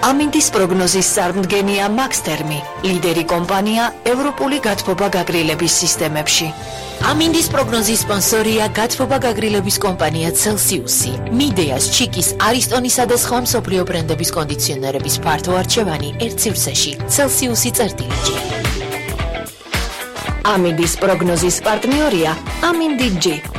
ამინდის პროგნოზის წარმდგენია მაქსთერმი, ლიდერი კომპანია ევროპული გათბობა გაგრილების სისტემებში. ამინდის პროგნოზის სპონსორია გათბობა გაგრილების კომპანია Celsius-ი. მიდეას, ჩიკის, არისტონისა და სხვა მსოფლიო ბრენდების კონდიციონერების ფართო არჩევანი ერთ სივრცეში. Celsius-ი წერტილები. ამინდის პროგნოზის პარტნიორია ამინდი G.